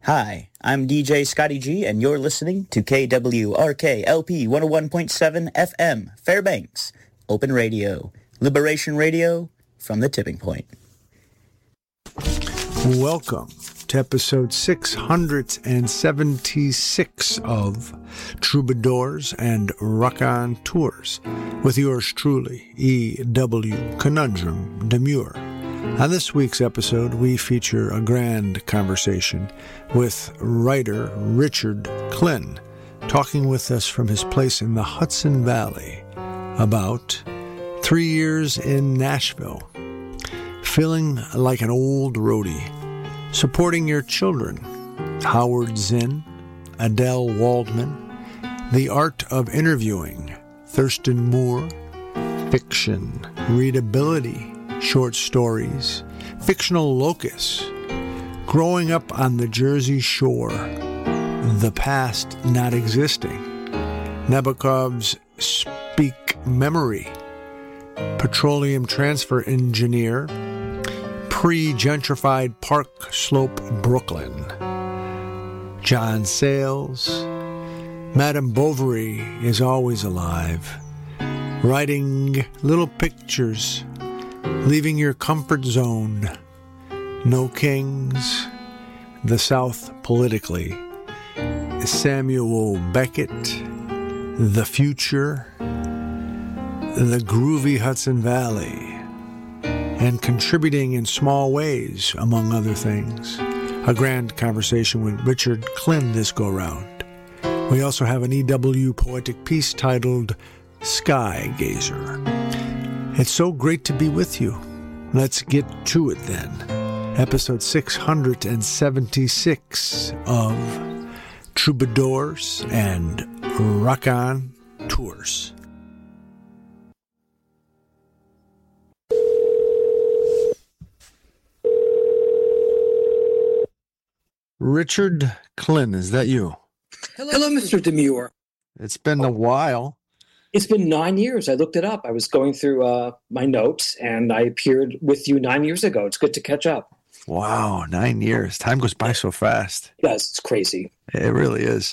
Hi, I'm DJ Scotty G, and you're listening to KWRK LP 101.7 FM, Fairbanks, Open Radio, Liberation Radio from the tipping point. Welcome to episode 676 of Troubadours and Raconteurs with yours truly, E.W. Conundrum Demure. On this week's episode, we feature a grand conversation with writer Richard Klin, talking with us from his place in the Hudson Valley about 3 years in Nashville, feeling like an old roadie, supporting your children, Howard Zinn, Adele Waldman, the art of interviewing, Thurston Moore, fiction, readability, short stories, fictional locus, growing up on the Jersey Shore, the past not existing, Nabokov's Speak Memory, petroleum transfer engineer, pre-gentrified Park Slope, Brooklyn, John Sayles, Madame Bovary is always alive, writing little pictures, leaving your comfort zone, No Kings, the South politically, Samuel Beckett, The Future, the groovy Hudson Valley, and contributing in small ways, among other things. A grand conversation with Richard Klin this go-round. We also have an EW poetic piece titled Sky Gazer. It's so great to be with you. Let's get to it then. Episode 676 of Troubadours and Raconteurs. Richard Klin, is that you? Hello, Mr. Demure. It's been a while. It's been 9 years. I looked it up. I was going through my notes, and I appeared with you 9 years ago. It's good to catch up. Wow, 9 years. Time goes by so fast. Yes, it's crazy. It really is.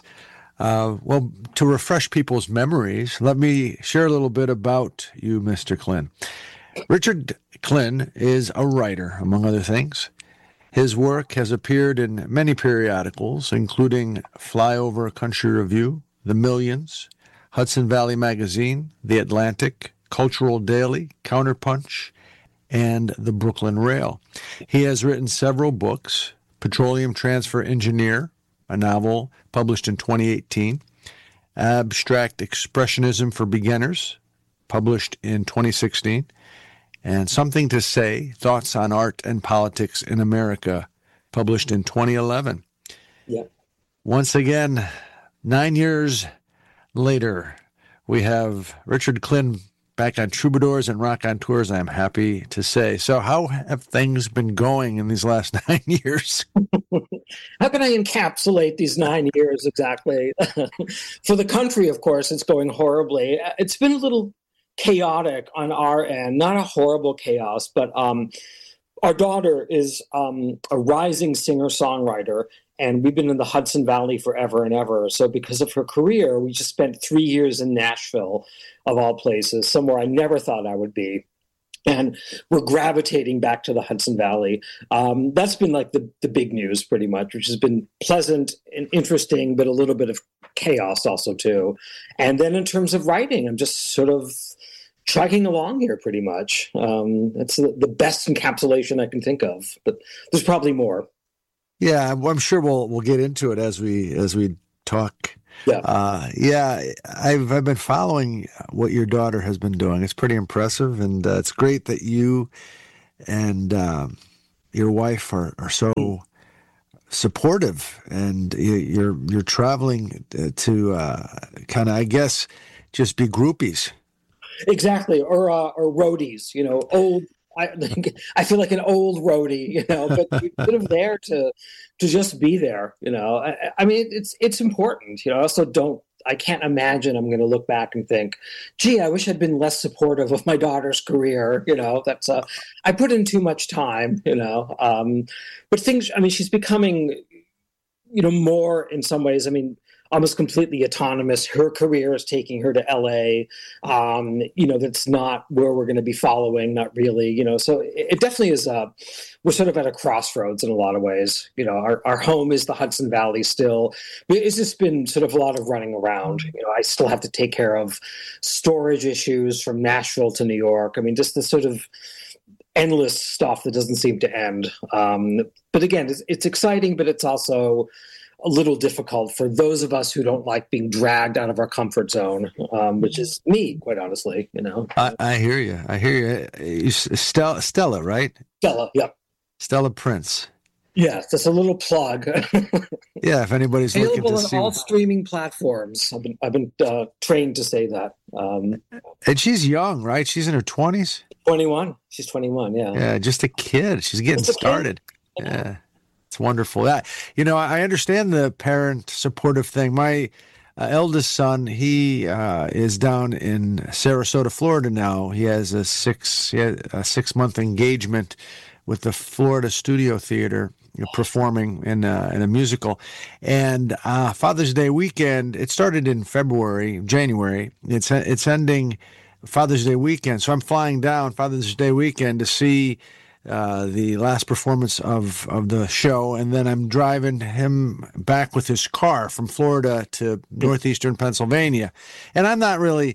Well, to refresh people's memories, let me share a little bit about you, Mr. Klin. Richard Klin is a writer, among other things. His work has appeared in many periodicals, including Flyover Country Review, The Millions, Hudson Valley Magazine, The Atlantic, Cultural Daily, Counterpunch, and the Brooklyn Rail. He has written several books: Petroleum Transfer Engineer, a novel published in 2018, Abstract Expressionism for Beginners, published in 2016, and Something to Say, Thoughts on Art and Politics in America, published in 2011. Yeah. Once again, 9 years later, we have Richard Klin back on Troubadours and Raconteurs, I'm happy to say. So how have things been going in these last 9 years? How can I encapsulate these 9 years exactly? For the country, of course, it's going horribly. It's been a little chaotic on our end, not a horrible chaos, but our daughter is a rising singer-songwriter, and we've been in the Hudson Valley forever and ever. So because of her career, we just spent 3 years in Nashville, of all places, somewhere I never thought I would be. And we're gravitating back to the Hudson Valley. That's been like the big news pretty much, which has been pleasant and interesting, but a little bit of chaos also too. And then in terms of writing, I'm just sort of trucking along here pretty much. That's the best encapsulation I can think of, but there's probably more. Yeah, I'm sure we'll get into it as we talk. Yeah. I've been following what your daughter has been doing. It's pretty impressive, and it's great that you and your wife are so supportive, and you're traveling to kind of, I guess, just be groupies. Exactly, or roadies. Old. I feel like an old roadie, but you're sort of there to just be there, I mean, it's important, I also I can't imagine I'm going to look back and think, gee, I wish I'd been less supportive of my daughter's career. That's I put in too much time, but things, I mean, she's becoming more in some ways. I mean, almost completely autonomous. Her career is taking her to LA. That's not where we're going to be following, not really, so it definitely is, we're sort of at a crossroads in a lot of ways. Our home is the Hudson Valley still. It's just been sort of a lot of running around. I still have to take care of storage issues from Nashville to New York. I mean, just the sort of endless stuff that doesn't seem to end. But again, it's exciting, but it's also a little difficult for those of us who don't like being dragged out of our comfort zone, which is me, quite honestly. I hear you. Stella, right? Stella, yeah. Stella Prince. Yeah, that's a little plug. Yeah, if anybody's looking to see all streaming platforms. I've been trained to say that. And she's young, right? She's in her 20s. 21. She's 21. Yeah. Yeah, just a kid. She's getting started. Yeah. It's wonderful. I understand the parent supportive thing. My eldest son, he is down in Sarasota, Florida now. He has a 6-month engagement with the Florida Studio Theater, performing in a musical. And Father's Day weekend, it started in January. It's ending Father's Day weekend. So I'm flying down Father's Day weekend to see the last performance of the show, and then I'm driving him back with his car from Florida to northeastern Pennsylvania. And I'm not really,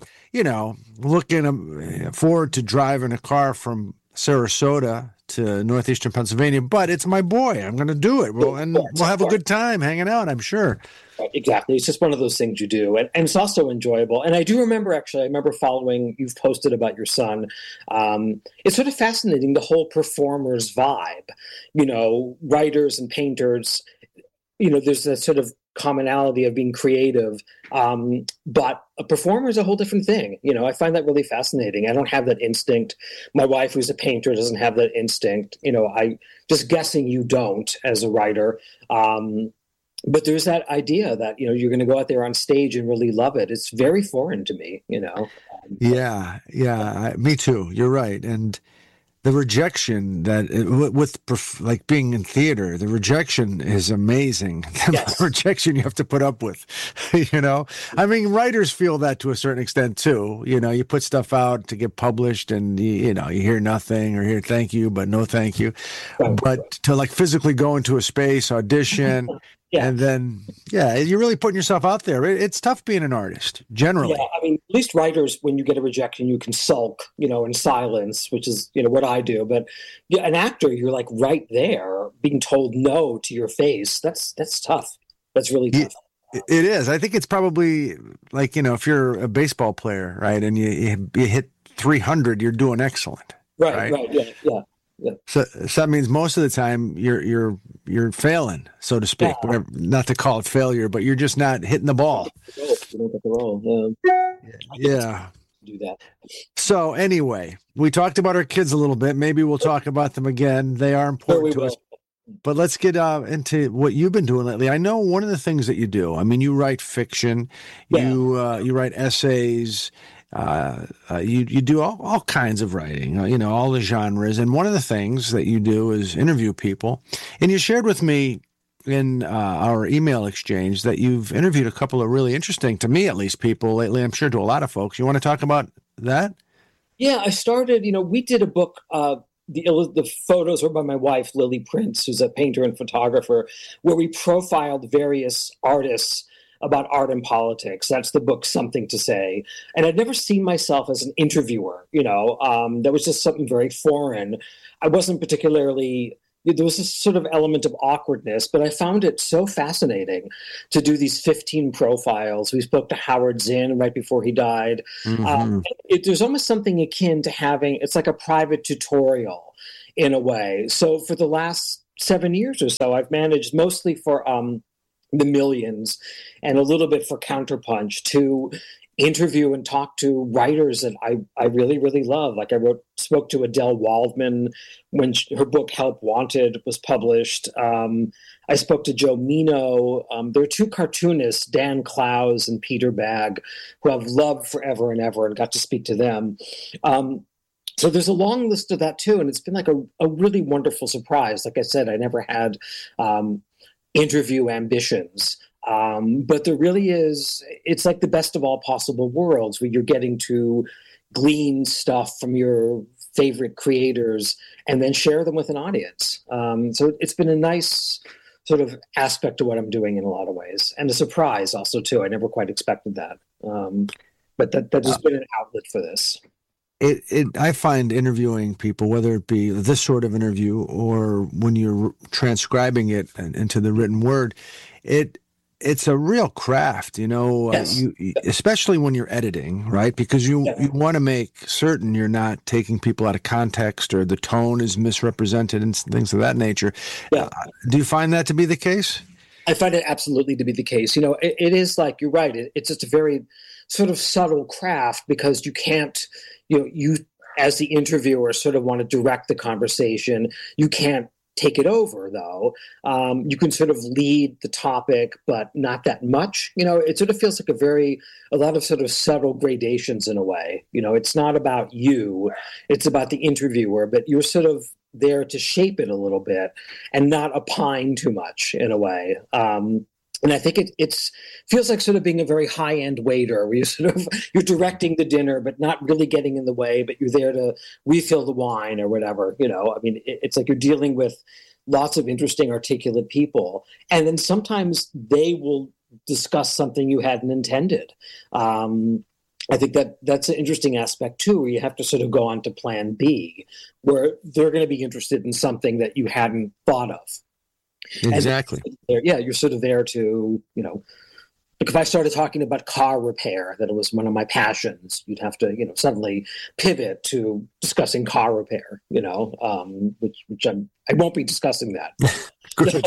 looking forward to driving a car from Sarasota to northeastern Pennsylvania, but it's my boy. I'm going to do it. We'll have a good time hanging out, I'm sure. Right, exactly. It's just one of those things you do. And it's also enjoyable. And I do remember, following, you've posted about your son. It's sort of fascinating, the whole performer's vibe, writers and painters, there's a sort of commonality of being creative. But a performer is a whole different thing. I find that really fascinating. I don't have that instinct. My wife, who's a painter, doesn't have that instinct. I just guessing you don't as a writer. But there's that idea that, you're going to go out there on stage and really love it. It's very foreign to me, Yeah, me too. You're right. And the rejection with being in theater, the rejection is amazing. Yes. The rejection you have to put up with, I mean, writers feel that to a certain extent too. You put stuff out to get published and you hear nothing or hear thank you, but no thank you. Right. But to physically go into a space, audition, yeah. And then, you're really putting yourself out there. It's tough being an artist, generally. Yeah, I mean, at least writers, when you get a rejection, you can sulk, in silence, which is, what I do. But an actor, you're right there, being told no to your face. That's tough. That's really tough. It is. I think it's probably if you're a baseball player, right, and you hit 300, you're doing excellent. Right. Yeah. Yeah. So that means most of the time you're failing, so to speak. Yeah. Not to call it failure, but you're just not hitting the ball. You don't get the role. Yeah. Do that. So anyway, we talked about our kids a little bit. Maybe we'll talk about them again. They are important to us. But let's get into what you've been doing lately. I know one of the things that you do. I mean, you write fiction. Yeah. You write essays. You do all kinds of writing, all the genres. And one of the things that you do is interview people. And you shared with me in our email exchange that you've interviewed a couple of really interesting, to me at least, people lately. I'm sure to a lot of folks. You want to talk about that? Yeah, I started, we did a book, the photos were by my wife, Lily Prince, who's a painter and photographer, where we profiled various artists about art and politics. That's the book, Something to Say. And I'd never seen myself as an interviewer, that was just something very foreign. I wasn't particularly, there was this sort of element of awkwardness, but I found it so fascinating to do these 15 profiles. We spoke to Howard Zinn right before he died. Mm-hmm. There's almost something akin to having, it's like a private tutorial in a way. So for the last 7 years or so, I've managed mostly for The Millions and a little bit for Counterpunch to interview and talk to writers that I really, really love. Like spoke to Adele Waldman when her book Help Wanted was published. I spoke to Joe Mino. There are two cartoonists, Dan Clowes and Peter Bagg, who I've loved forever and ever and got to speak to them. So there's a long list of that too. And it's been a really wonderful surprise. Like I said, I never had interview ambitions. But there really is, it's like the best of all possible worlds where you're getting to glean stuff from your favorite creators and then share them with an audience. So it's been a nice sort of aspect to what I'm doing in a lot of ways, and a surprise also too. I never quite expected that. But that has been an outlet for this. I find interviewing people, whether it be this sort of interview or when you're transcribing it into the written word, it's a real craft, Yes. Especially when you're editing, right? Because you want to make certain you're not taking people out of context or the tone is misrepresented and things of that nature. Yeah. Do you find that to be the case? I find it absolutely to be the case. It is like, you're right. It's just a very sort of subtle craft because you can't, you as the interviewer sort of want to direct the conversation. You can't take it over, though. You can sort of lead the topic, but not that much. It sort of feels like a lot of sort of subtle gradations in a way. It's not about you, it's about the interviewer, but you're sort of there to shape it a little bit and not opine too much in a way. And I think it feels like sort of being a very high-end waiter where you're directing the dinner, but not really getting in the way, but you're there to refill the wine or whatever, it's like you're dealing with lots of interesting, articulate people. And then sometimes they will discuss something you hadn't intended. I think that's an interesting aspect too, where you have to sort of go on to plan B, where they're going to be interested in something that you hadn't thought of. Exactly. You're sort of there to, like if I started talking about car repair, that it was one of my passions, you'd have to, suddenly pivot to discussing car repair, which I won't be discussing that. Good.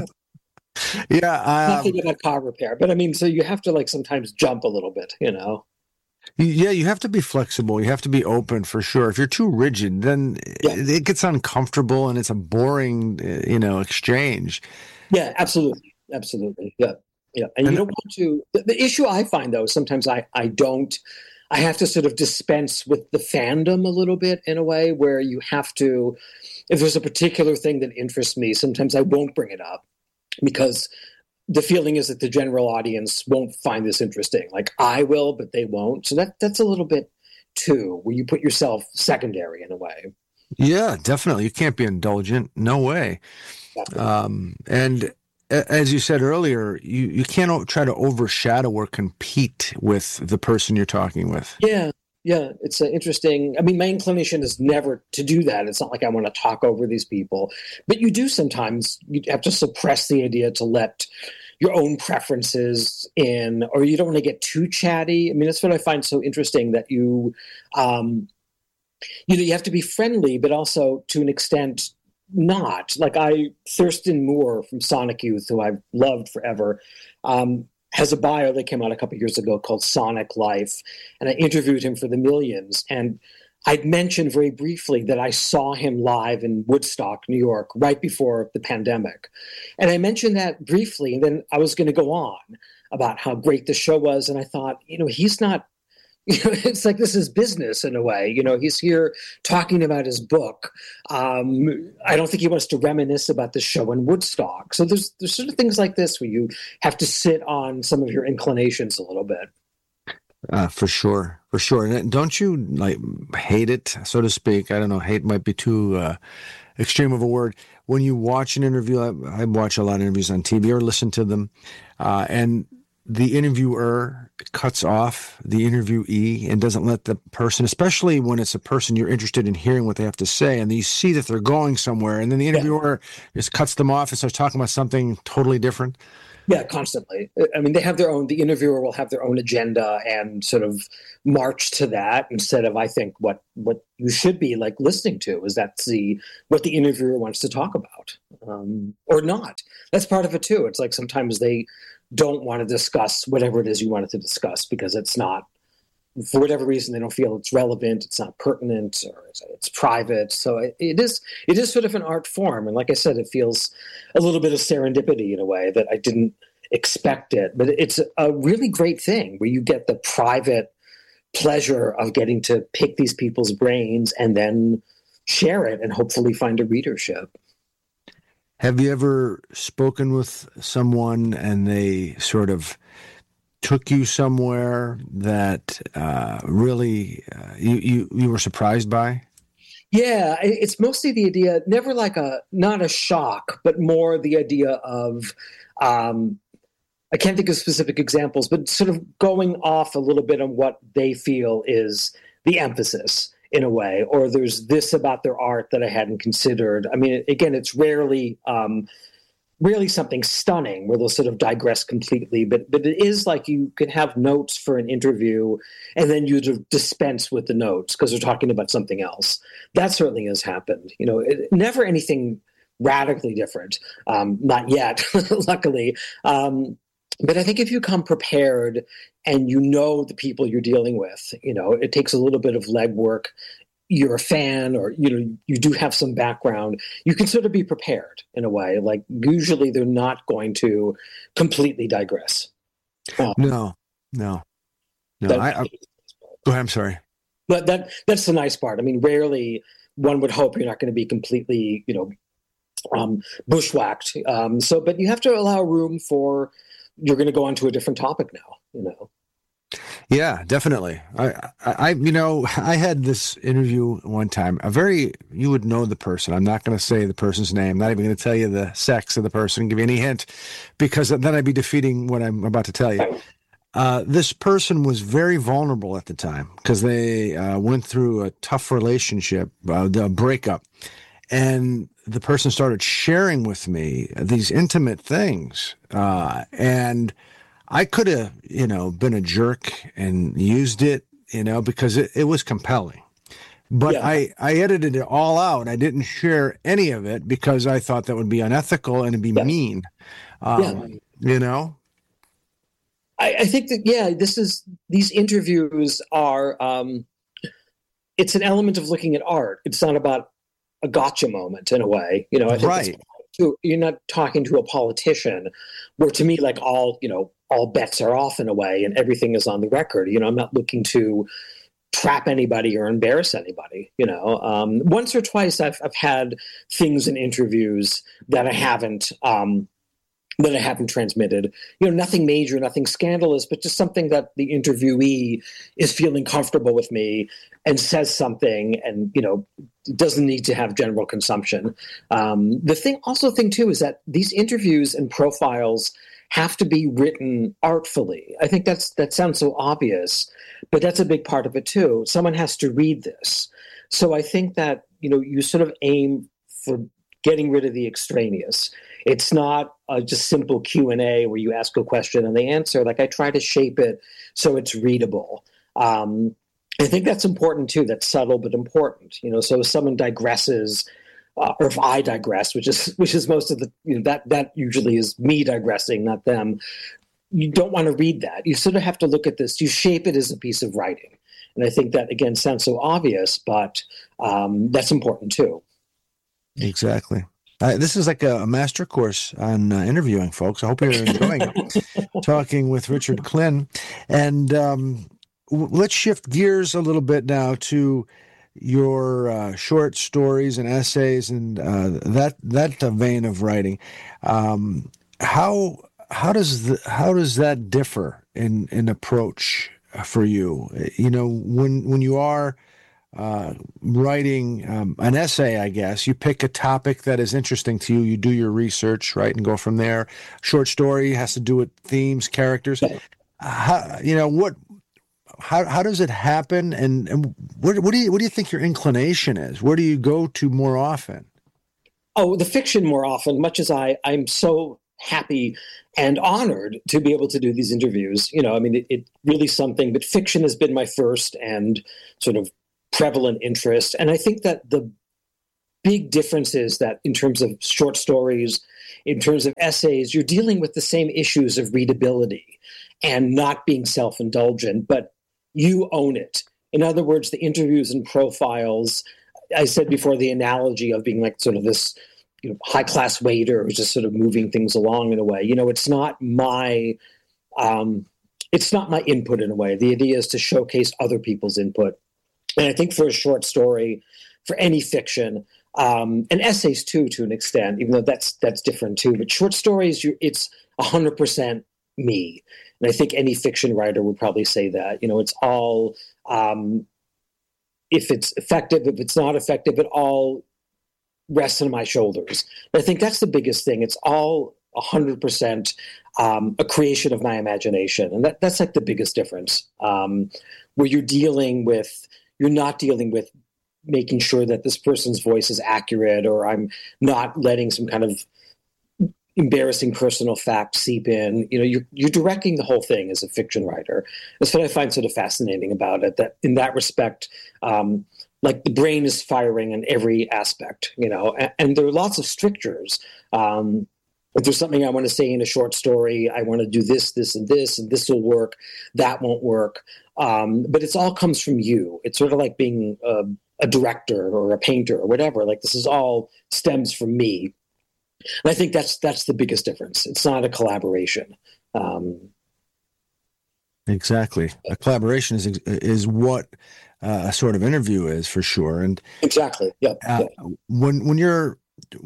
Yeah. Nothing about car repair, but so you have to sometimes jump a little bit, Yeah, you have to be flexible. You have to be open for sure. If you're too rigid, then it gets uncomfortable and it's a boring, exchange. Yeah, absolutely. Absolutely. Yeah. Yeah. And you don't want to, the issue I find though, sometimes I have to sort of dispense with the fandom a little bit in a way where you have to, if there's a particular thing that interests me, sometimes I won't bring it up because the feeling is that the general audience won't find this interesting. Like I will, but they won't. So that's a little bit too, where you put yourself secondary in a way. Yeah, definitely. You can't be indulgent. No way. Exactly. And as you said earlier, you can't try to overshadow or compete with the person you're talking with. Yeah. Yeah, it's interesting. My inclination is never to do that. It's not like I want to talk over these people. But you do sometimes, you have to suppress the idea to let your own preferences in, or you don't want to get too chatty. That's what I find so interesting, that you have to be friendly, but also to an extent not. Like Thurston Moore from Sonic Youth, who I've loved forever, has a bio that came out a couple of years ago called Sonic Life, and I interviewed him for the Millions. And I'd mentioned very briefly that I saw him live in Woodstock, New York, right before the pandemic. And I mentioned that briefly, and then I was going to go on about how great the show was. And I thought, he's not, it's like this is business in a way. He's here talking about his book. I don't think he wants to reminisce about the show in Woodstock. So there's sort of things like this where you have to sit on some of your inclinations a little bit. For sure. And don't you hate it, so to speak? I don't know. Hate might be too extreme of a word. When you watch an interview, I watch a lot of interviews on TV or listen to them, and the interviewer cuts off the interviewee and doesn't let the person, especially when it's a person you're interested in hearing what they have to say, and you see that they're going somewhere, and then the interviewer just cuts them off and starts talking about something totally different. Yeah, constantly. They have the interviewer will have their own agenda and sort of march to that instead of, I think, what you should be listening to is what the interviewer wants to talk about, or not. That's part of it too. It's like sometimes they don't want to discuss whatever it is you wanted to discuss because it's not, for whatever reason, they don't feel it's relevant, it's not pertinent, or it's private. So it is sort of an art form. And like I said, it feels a little bit of serendipity in a way that I didn't expect it. But it's a really great thing where you get the private pleasure of getting to pick these people's brains and then share it and hopefully find a readership. Have you ever spoken with someone and they sort of took you somewhere that really you were surprised by? Yeah, it's mostly the idea, never like not a shock, but more the idea of, I can't think of specific examples, but sort of going off a little bit on what they feel is the emphasis in a way, or there's this about their art that I hadn't considered. I mean, again, it's rarely something stunning where they'll sort of digress completely, but it is like you can have notes for an interview and then you dispense with the notes because they're talking about something else. That certainly has happened. Never anything radically different, not yet, luckily. But I think if you come prepared and you know the people you're dealing with, it takes a little bit of legwork. You're a fan, or you do have some background, you can sort of be prepared in a way. Like usually they're not going to completely digress. No. Go ahead. I'm sorry. But that's the nice part. I mean, rarely one would hope you're not going to be completely, bushwhacked. But you have to allow room for, you're going to go on to a different topic now, Yeah, definitely. I had this interview one time, you would know the person. I'm not going to say the person's name, not even going to tell you the sex of the person, give you any hint, because then I'd be defeating what I'm about to tell you. This person was very vulnerable at the time because they went through a tough relationship, a breakup. And the person started sharing with me these intimate things. And I could have, been a jerk and used it, because it was compelling. But yeah. I edited it all out. I didn't share any of it because I thought that would be unethical and it'd be mean. I think that, these interviews are, it's an element of looking at art. It's not about a gotcha moment in a way, I think right. You're not talking to a politician where to me, like all bets are off in a way and everything is on the record. I'm not looking to trap anybody or embarrass anybody, once or twice I've had things in interviews that I haven't transmitted, nothing major, nothing scandalous, but just something that the interviewee is feeling comfortable with me and says something and, doesn't need to have general consumption. The thing too, is that these interviews and profiles have to be written artfully. I think that sounds so obvious, but that's a big part of it too. Someone has to read this. So I think that, you sort of aim for getting rid of the extraneous. It's not just simple Q&A where you ask a question and they answer. Like I try to shape it so it's readable. I think that's important too. That's subtle but important. So if someone digresses, or if I digress, which is most of the that usually is me digressing, not them. You don't want to read that. You sort of have to look at this. You shape it as a piece of writing, and I think that again sounds so obvious, but that's important too. Exactly. This is like a master course on interviewing, folks. I hope you're enjoying it. Talking with Richard Klin. And let's shift gears a little bit now to your short stories and essays and that vein of writing. How does that differ in approach for you? When you are writing an essay, I guess, you pick a topic that is interesting to you, you do your research, right, and go from there. Short story has to do with themes, characters. How does it happen, and what do you think your inclination is? Where do you go to more often? Oh, the fiction more often, much as I'm so happy and honored to be able to do these interviews. It really something, but fiction has been my first and sort of prevalent interest. And I think that the big difference is that in terms of short stories, in terms of essays, you're dealing with the same issues of readability and not being self-indulgent, but you own it. In other words, the interviews and profiles, I said before, the analogy of being like sort of this high-class waiter who's just sort of moving things along in a way. It's not my input in a way. The idea is to showcase other people's input. And I think for a short story, for any fiction, and essays too, to an extent, even though that's different too. But short stories, it's 100% me, and I think any fiction writer would probably say that. It's all, if it's effective, if it's not effective, it all rests on my shoulders. And I think that's the biggest thing. It's all 100% a creation of my imagination, and that's like the biggest difference. Where you're not dealing with making sure that this person's voice is accurate, or I'm not letting some kind of embarrassing personal fact seep in. You're directing the whole thing as a fiction writer. That's what I find sort of fascinating about it, that in that respect, like the brain is firing in every aspect, and there are lots of strictures. If there's something I want to say in a short story, I want to do this, and this will work, that won't work. But it all comes from you. It's sort of like being a director or a painter or whatever. Like, this is all stems from me. And I think that's the biggest difference. It's not a collaboration. Exactly. A collaboration is what a sort of interview is, for sure. And exactly. Yep. When you're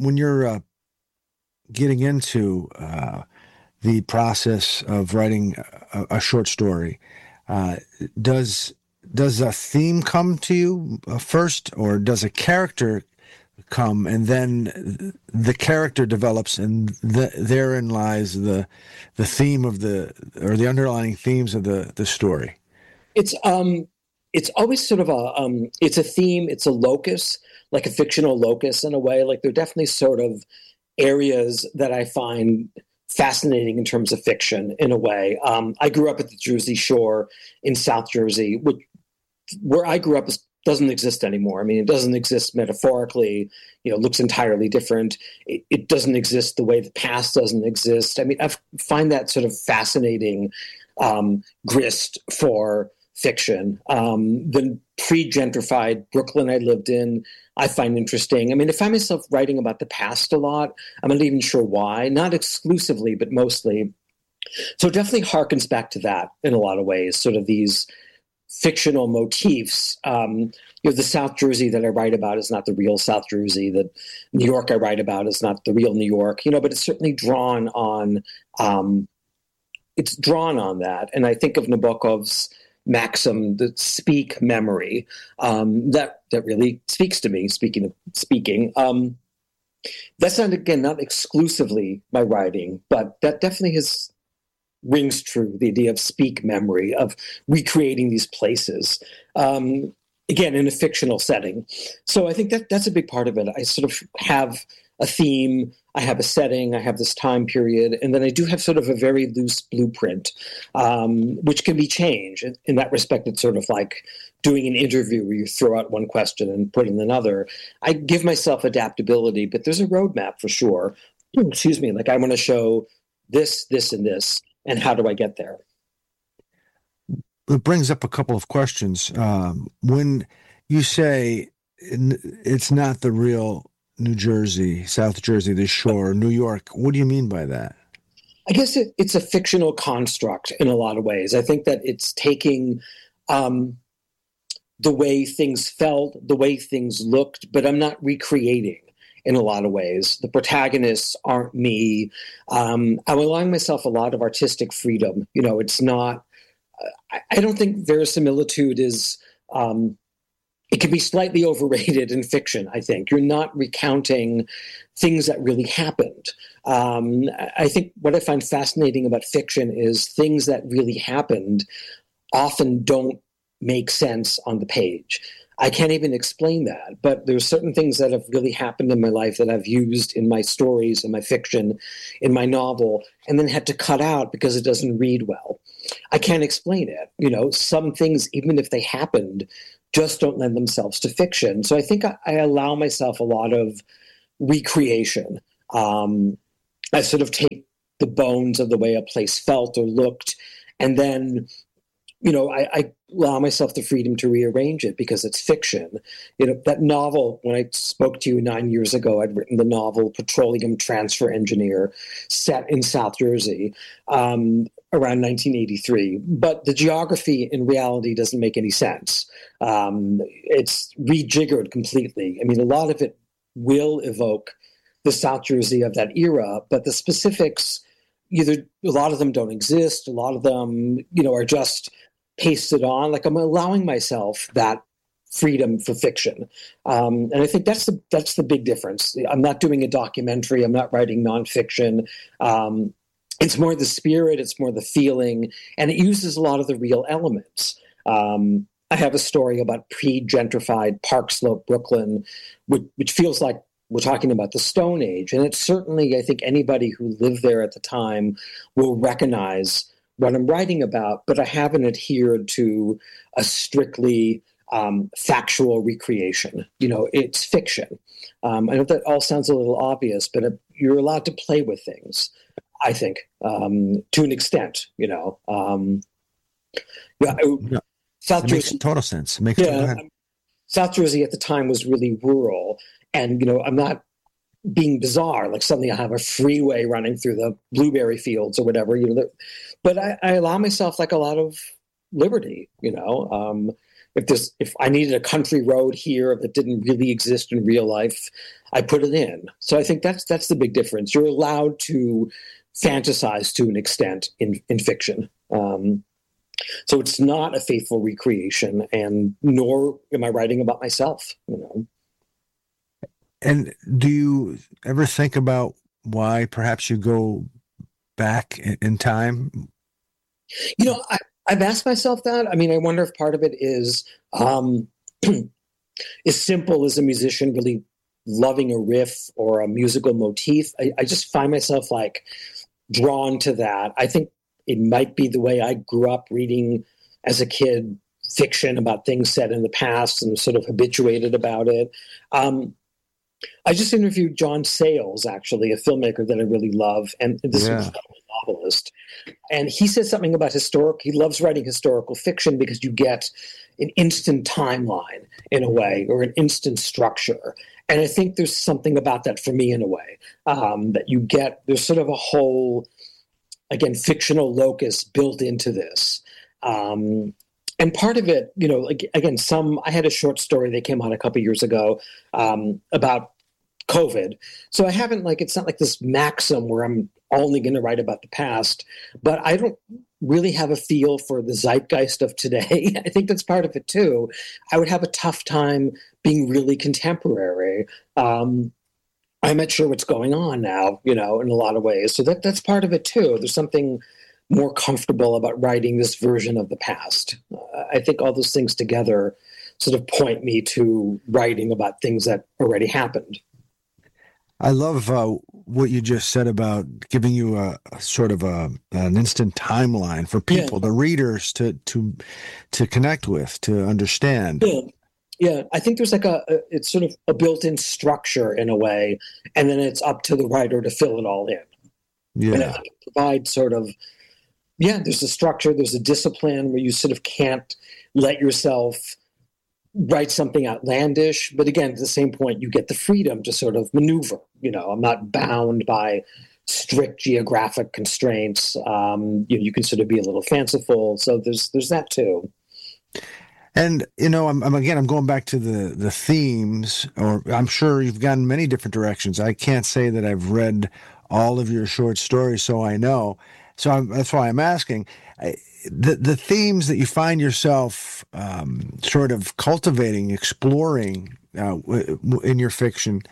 getting into the process of writing a short story, does a theme come to you first, or does a character come and then the character develops, and therein lies the theme of the underlying themes of the story? It's always sort of it's a theme, it's a locus, like a fictional locus in a way. Like, there are definitely sort of areas that I find fascinating in terms of fiction in a way. I grew up at the Jersey Shore in South Jersey, where I grew up doesn't exist anymore. I mean, it doesn't exist metaphorically, looks entirely different. It doesn't exist the way the past doesn't exist. I mean, I find that sort of fascinating grist for fiction. The pre-gentrified Brooklyn I lived in, I find interesting. I mean, I find myself writing about the past a lot. I'm not even sure why, not exclusively, but mostly. So it definitely harkens back to that in a lot of ways, sort of these fictional motifs. The South Jersey that I write about is not the real South Jersey. The New York I write about is not the real New York, but it's certainly drawn on that. And I think of Nabokov's maxim, the speak memory, that really speaks to me. Speaking of speaking, that's not exclusively my writing, but that definitely rings true. The idea of speak memory, of recreating these places, again in a fictional setting. So I think that's a big part of it. I sort of have a theme, I have a setting, I have this time period, and then I do have sort of a very loose blueprint, which can be changed. In that respect, it's sort of like doing an interview where you throw out one question and put in another. I give myself adaptability, but there's a roadmap for sure. Excuse me, like I want to show this, and this, and how do I get there? It brings up a couple of questions. When you say it's not the real New Jersey, South Jersey, the shore, New York, what do you mean by that? I guess it's a fictional construct in a lot of ways. I think that it's taking the way things felt, the way things looked, but I'm not recreating in a lot of ways. The protagonists aren't me. I'm allowing myself a lot of artistic freedom. It's not, I don't think verisimilitude is, it can be slightly overrated in fiction, I think. You're not recounting things that really happened. I think what I find fascinating about fiction is things that really happened often don't make sense on the page. I can't even explain that, but there's certain things that have really happened in my life that I've used in my stories, in my fiction, in my novel, and then had to cut out because it doesn't read well. I can't explain it. Some things, even if they happened, just don't lend themselves to fiction. So I think I allow myself a lot of recreation. I sort of take the bones of the way a place felt or looked, and then I allow myself the freedom to rearrange it because it's fiction. That novel, when I spoke to you 9 years ago, I'd written the novel Petroleum Transfer Engineer, set in South Jersey around 1983. But the geography in reality doesn't make any sense. It's rejiggered completely. I mean, a lot of it will evoke the South Jersey of that era, but the specifics, either a lot of them don't exist, a lot of them, are just pasted on. Like I'm allowing myself that freedom for fiction, and I think that's the big difference. I'm not doing a documentary. I'm not writing nonfiction. It's more the spirit. It's more the feeling, and it uses a lot of the real elements. I have a story about pre-gentrified Park Slope, Brooklyn, which feels like we're talking about the Stone Age. And it's certainly, I think anybody who lived there at the time will recognize what I'm writing about, but I haven't adhered to a strictly factual recreation. It's fiction. I know that all sounds a little obvious, but you're allowed to play with things, I think, to an extent, South Jersey makes total sense. South Jersey at the time was really rural, and I'm not being bizarre. Like suddenly I have a freeway running through the blueberry fields or whatever. But I allow myself like a lot of liberty. If I needed a country road here that didn't really exist in real life, I put it in. So I think that's the big difference. You're allowed to fantasize to an extent in fiction. So it's not a faithful recreation, and nor am I writing about myself. And do you ever think about why perhaps you go back in time? I've asked myself that. I mean, I wonder if part of it is as simple as a musician really loving a riff or a musical motif. I just find myself like drawn to that. I think it might be the way I grew up reading as a kid fiction about things set in the past and sort of habituated about it. I just interviewed John Sayles, actually, a filmmaker that I really love, and this is a novelist. And he said something about he loves writing historical fiction because you get an instant timeline in a way, or an instant structure. And I think there's something about that for me in a way, that you get, there's sort of a whole, again, fictional locus built into this. And part of it, I had a short story that came out a couple years ago about COVID. So I haven't, it's not like this maxim where I'm only going to write about the past, but I don't really have a feel for the zeitgeist of today. I think that's part of it too. I would have a tough time being really contemporary. I'm not sure what's going on now, in a lot of ways. So that's part of it too. There's something more comfortable about writing this version of the past. I think all those things together sort of point me to writing about things that already happened. I love what you just said about giving you a sort of an instant timeline for people, the readers, to connect with, to understand. Yeah, I think there's it's sort of a built-in structure in a way, and then it's up to the writer to fill it all in. Yeah, and I think it provides sort of, there's a structure, there's a discipline where you sort of can't let yourself write something outlandish. But again, at the same point, you get the freedom to sort of maneuver. I'm not bound by strict geographic constraints. You can sort of be a little fanciful. So there's that too. And, I'm going back to the themes, or I'm sure you've gone many different directions. I can't say that I've read all of your short stories, so I know. So that's why I'm asking. The themes that you find yourself sort of cultivating, exploring in your fiction,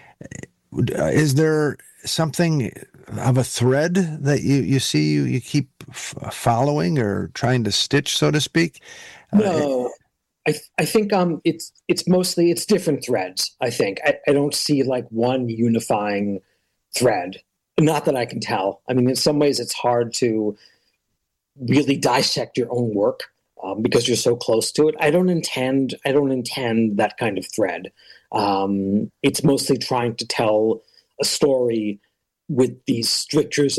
is there something of a thread that you see you keep following or trying to stitch, so to speak? No, I think it's mostly different threads. I think I don't see like one unifying thread. Not that I can tell. I mean, in some ways, it's hard to really dissect your own work because you're so close to it. I don't intend that kind of thread. It's mostly trying to tell a story with these strictures